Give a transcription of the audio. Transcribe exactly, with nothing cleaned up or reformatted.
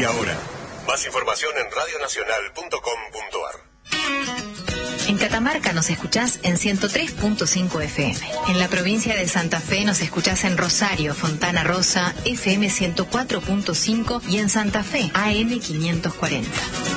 media hora. Más información en radionacional punto com punto ar. En Catamarca nos escuchás en ciento tres punto cinco F M. En la provincia de Santa Fe nos escuchás en Rosario, Fontana Rosa, F M ciento cuatro punto cinco y en Santa Fe, A M quinientos cuarenta.